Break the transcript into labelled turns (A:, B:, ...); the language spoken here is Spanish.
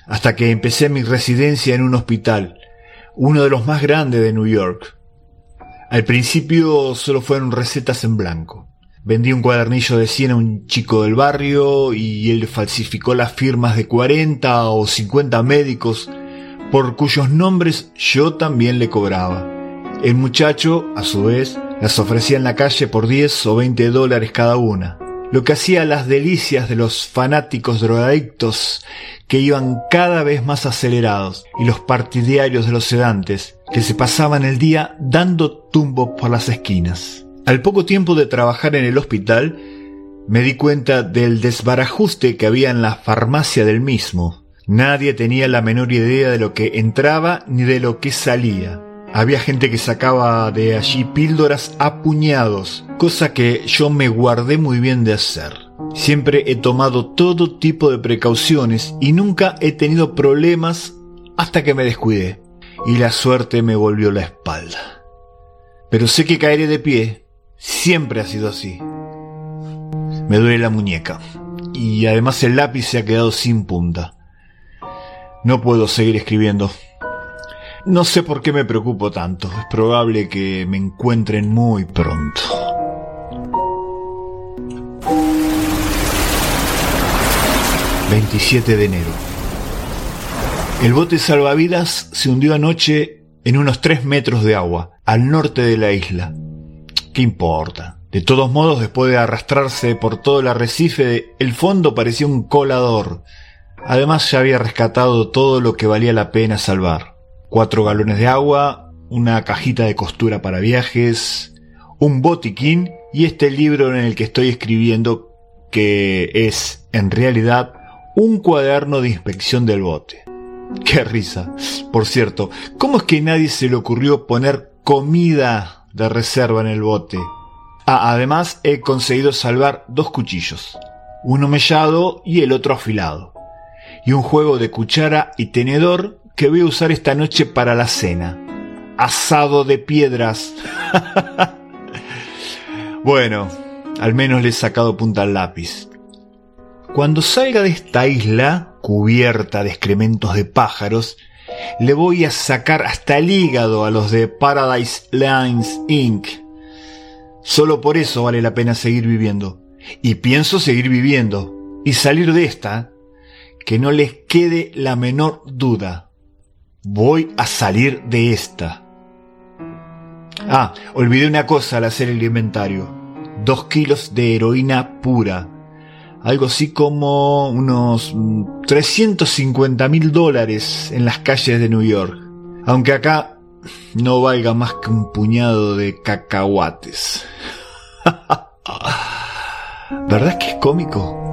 A: hasta que empecé mi residencia en un hospital, uno de los más grandes de New York. Al principio solo fueron recetas en blanco. Vendí un cuadernillo de 100 a un chico del barrio y él falsificó las firmas de 40 o 50 médicos por cuyos nombres yo también le cobraba. El muchacho, a su vez, las ofrecía en la calle por 10 o 20 dólares cada una, lo que hacía las delicias de los fanáticos drogadictos que iban cada vez más acelerados y los partidarios de los sedantes que se pasaban el día dando tumbos por las esquinas. Al poco tiempo de trabajar en el hospital, me di cuenta del desbarajuste que había en la farmacia del mismo. Nadie tenía la menor idea de lo que entraba ni de lo que salía. Había gente que sacaba de allí píldoras a puñados, cosa que yo me guardé muy bien de hacer. Siempre he tomado todo tipo de precauciones y nunca he tenido problemas hasta que me descuidé y la suerte me volvió la espalda. Pero sé que caeré de pie. Siempre ha sido así. Me duele la muñeca y además el lápiz se ha quedado sin punta. No puedo seguir escribiendo. No sé por qué me preocupo tanto. Es probable que me encuentren muy pronto. ...27 de enero... El bote salvavidas se hundió anoche en unos 3 metros de agua, al norte de la isla. ¿Qué importa? De todos modos, después de arrastrarse por todo el arrecife, el fondo parecía un colador. Además, ya había rescatado todo lo que valía la pena salvar. 4 galones de agua, una cajita de costura para viajes, un botiquín y este libro en el que estoy escribiendo, que es, en realidad, un cuaderno de inspección del bote. ¡Qué risa! Por cierto, ¿cómo es que nadie se le ocurrió poner comida de reserva en el bote? Además he conseguido salvar 2 cuchillos, uno mellado y el otro afilado, y un juego de cuchara y tenedor que voy a usar esta noche para la cena. Asado de piedras. Bueno, al menos le he sacado punta al lápiz. Cuando salga de esta isla, cubierta de excrementos de pájaros, le voy a sacar hasta el hígado a los de Paradise Lines Inc. Solo por eso vale la pena seguir viviendo. Y pienso seguir viviendo. Y salir de esta, que no les quede la menor duda. Voy a salir de esta. Olvidé una cosa al hacer el inventario. 2 kilos de heroína pura. Algo así como unos $350,000 en las calles de New York. Aunque acá no valga más que un puñado de cacahuates. ¿Verdad que es cómico?